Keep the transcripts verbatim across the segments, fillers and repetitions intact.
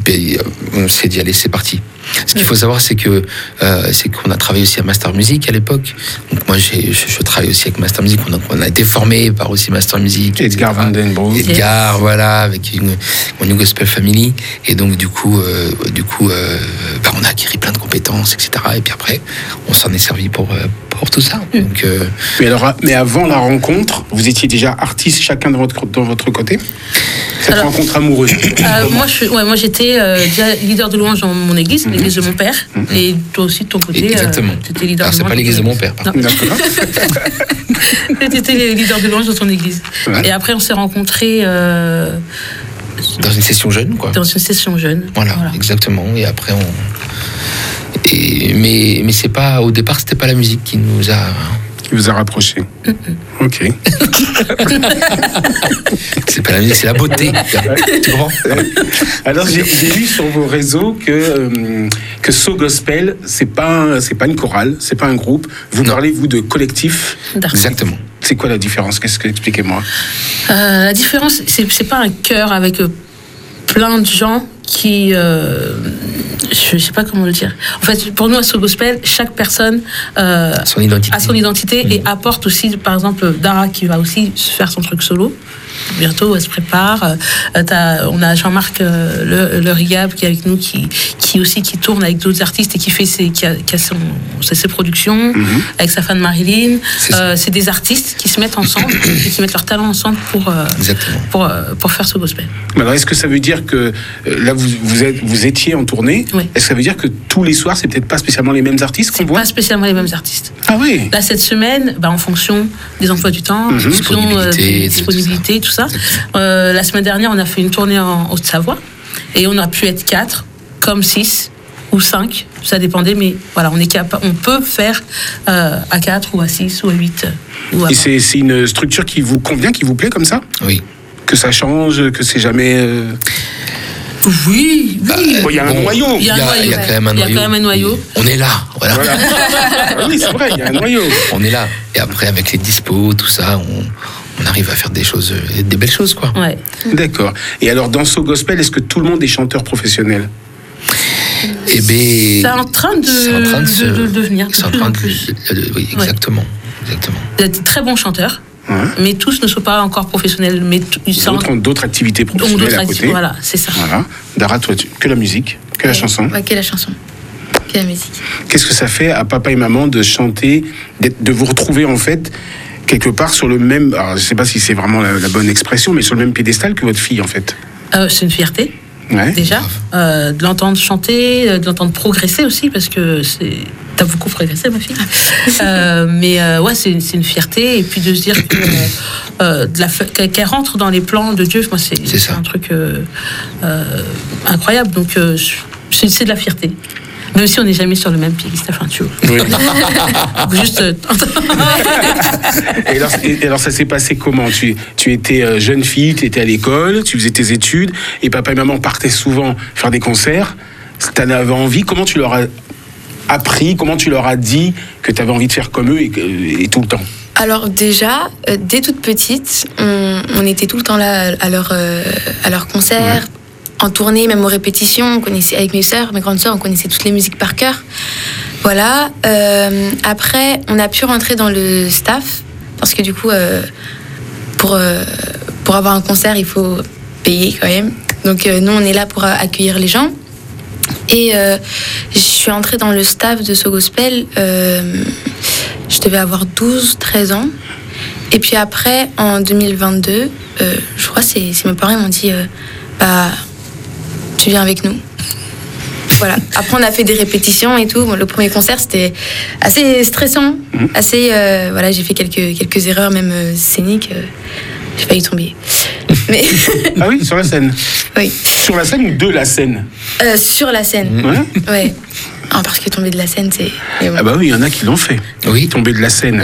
puis on s'est dit allez, c'est parti. Ce qu'il faut savoir, c'est que euh, c'est qu'on a travaillé aussi à Master Music à l'époque. Donc moi, j'ai, je, je travaille aussi avec Master Music. On a, on a été formé par aussi Master Music. Edgar Van Den Broek. Edgar, yes. Voilà, avec une, une New Gospel Family. Et donc du coup, euh, du coup, euh, bah, on a acquis plein de compétences, et cetera. Et puis après, on s'en est servi pour euh, pour tout ça. Mm. Donc, euh... mais alors, mais avant la rencontre, vous étiez déjà artistes chacun de votre de votre côté. Cette alors, rencontre amoureuse. Euh, moi, je, ouais, moi, j'étais euh, leader de louange dans mon église, mm-hmm. l'église de mon père. Mm-hmm. Et toi aussi, de ton côté, exactement. Euh, tu étais leader alors, de louange. C'est pas l'église de mon père, par contre. D'accord. Tu étais leader de louange dans ton église. Ouais. Et après, on s'est rencontrés. Euh, dans une session jeune, quoi. Dans une session jeune. Voilà, voilà. Exactement. Et après, on. Et, mais, mais c'est pas. Au départ, c'était pas la musique qui nous a. Qui vous a rapproché. Mm-hmm. Ok. C'est pas la musique, c'est la beauté. Tu comprends ? Alors j'ai, j'ai lu sur vos réseaux que euh, que So Gospel, c'est pas c'est pas une chorale, c'est pas un groupe. Vous non. parlez vous de collectif. Exactement. C'est quoi la différence ? Qu'est-ce que expliquez-moi ? euh, La différence, c'est c'est pas un chœur avec euh, plein de gens qui euh, je sais pas comment le dire. En fait, pour nous à So Gospel, chaque personne euh, son identité. a son identité mmh. et apporte aussi, par exemple, Dara qui va aussi faire son truc solo. Bientôt, elle se prépare. Euh, t'as, on a Jean-Marc euh, le, le Rigab qui est avec nous, qui, qui aussi qui tourne avec d'autres artistes et qui fait ses, qui a, qui a son, ses productions mmh. avec sa femme Marilyn. C'est, euh, c'est des artistes qui se mettent ensemble et qui mettent leur talent ensemble pour euh, pour euh, pour faire So Gospel. Alors, est-ce que ça veut dire que euh, là vous vous, êtes, vous étiez en tournée ? Oui. Est-ce que ça veut dire que tous les soirs c'est peut-être pas spécialement les mêmes artistes qu'on c'est voit ? Pas spécialement les mêmes artistes. Ah oui. Là cette semaine, bah, en fonction des emplois du temps, mmh. disponibilité, euh, disponibilité, tout ça. Tout ça. Euh, la semaine dernière, on a fait une tournée en Haute-Savoie et on a pu être quatre, comme six ou cinq, ça dépendait, mais voilà, on est capable, on peut faire euh, à quatre ou à six ou à huit. Ou à et c'est, c'est une structure qui vous convient, qui vous plaît comme ça ? Oui. Que ça change, que c'est jamais. Euh... Oui, oui. Il bon, y a un bon, noyau. Il y, y, y a quand même un noyau. Il y a quand même un noyau. On est là, voilà. voilà. Oui, c'est vrai, il y a un noyau. On est là. Et après, avec les dispos, tout ça, on. On arrive à faire des choses, des belles choses, quoi. Ouais. D'accord. Et alors, dans So Gospel, est-ce que tout le monde est chanteur professionnel ? Eh ben, c'est en train de, c'est en train de, se, de, de devenir. C'est en train de, de, oui, exactement, ouais. exactement. Vous êtes très bons chanteurs, ouais. mais tous ne sont pas encore professionnels. Mais ils d'autres ont d'autres activités professionnelles d'autres à côté. Voilà, c'est ça. Voilà. Dara, toi, tu, que la musique, que ouais. la chanson. Ouais, que la chanson, que la musique. Qu'est-ce que ça fait à papa et maman de chanter, de vous retrouver en fait quelque part sur le même, alors je ne sais pas si c'est vraiment la, la bonne expression, mais sur le même piédestal que votre fille, en fait. Euh, c'est une fierté, ouais. déjà, euh, de l'entendre chanter, de l'entendre progresser aussi, parce que c'est... t'as beaucoup progressé, ma fille. euh, mais euh, ouais, c'est, c'est une fierté, et puis de se dire que, euh, de la, qu'elle rentre dans les plans de Dieu, moi, c'est, c'est, c'est un truc euh, euh, incroyable. Donc, euh, c'est, c'est de la fierté. Même si on n'est jamais sur le même pied, Stéphane, tu vois. Oui. Juste. et, alors, et alors, ça s'est passé comment ? Tu, tu étais jeune fille, tu étais à l'école, tu faisais tes études, et papa et maman partaient souvent faire des concerts. Tu en avais envie. Comment tu leur as appris ? Comment tu leur as dit que tu avais envie de faire comme eux et, et tout le temps ? Alors déjà, euh, dès toute petite, on, on était tout le temps là à leur, euh, à leur concert. Ouais. En tournée, même aux répétitions, on connaissait, avec mes sœurs, mes grandes sœurs, on connaissait toutes les musiques par cœur. Voilà. Euh, après, on a pu rentrer dans le staff, parce que du coup, euh, pour, euh, pour avoir un concert, il faut payer quand même. Donc euh, nous, on est là pour accueillir les gens. Et euh, je suis entrée dans le staff de So Gospel, euh, je devais avoir douze, treize ans. Et puis après, en deux mille vingt-deux, euh, je crois que c'est, c'est mes parents m'ont dit... Euh, bah, tu viens avec nous. Voilà. Après, on a fait des répétitions et tout. Bon, le premier concert, c'était assez stressant. Mmh. Assez, euh, voilà, j'ai fait quelques, quelques erreurs, même euh, scéniques. Euh, j'ai failli tomber. Mais... ah oui, sur la scène. Oui. Sur la scène ou de la scène euh, Sur la scène. Ouais. Ouais. Ah, parce que tomber de la scène, c'est... Bon. Ah bah oui, il y en a qui l'ont fait. Oui. Tomber de la scène.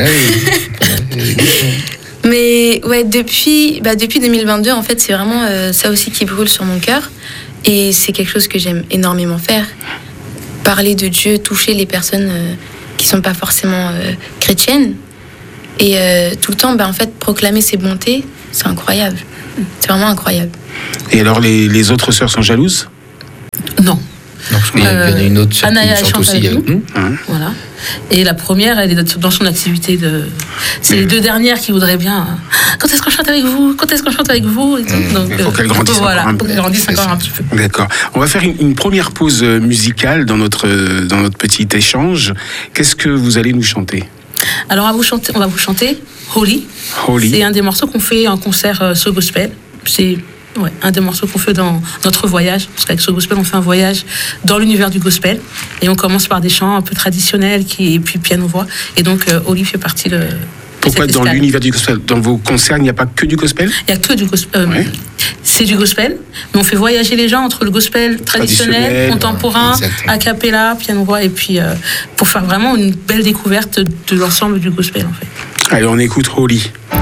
Mais ouais, depuis, bah, depuis deux mille vingt-deux, en fait, c'est vraiment euh, ça aussi qui brûle sur mon cœur. Et c'est quelque chose que j'aime énormément faire. Parler de Dieu, toucher les personnes euh, qui ne sont pas forcément euh, chrétiennes. Et euh, tout le temps, bah, en fait, proclamer ses bontés, c'est incroyable. C'est vraiment incroyable. Et alors, les, les autres sœurs sont jalouses ? Non. Non, parce qu'il y, Euh, y en a une autre sur Anaya qui chante chante aussi avec avec nous. Hein. Voilà. Et la première, elle est dans son activité de. C'est les Mmh. deux dernières qui voudraient bien. Quand est-ce qu'on chante avec vous? Quand est-ce qu'on chante avec vous? Et tout. Mmh. Donc, Il faut qu'elle grandisse voilà, encore un peu. faut qu'elle grandisse C'est encore ça. un petit peu. D'accord. On va faire une, une première pause euh, musicale dans notre, euh, dans notre petit échange. Qu'est-ce que vous allez nous chanter? Alors, on va vous chanter, on va vous chanter Holy. Holy. C'est un des morceaux qu'on fait en concert euh, So Gospel. C'est ouais, un des morceaux qu'on fait dans notre voyage. Parce qu'avec So Gospel, on fait un voyage dans l'univers du gospel. Et on commence par des chants un peu traditionnels, qui, et puis piano-voix. Et donc, euh, Holy fait partie de. Pourquoi cette dans escale. l'univers du gospel? Dans vos concerts, il n'y a pas que du gospel? Il n'y a que du gospel. euh, Ouais. C'est du gospel, mais on fait voyager les gens entre le gospel traditionnel, Traditionnel, contemporain, exactement. a cappella, piano-voix, et puis euh, pour faire vraiment une belle découverte de l'ensemble du gospel en fait. Allez, on écoute Holy.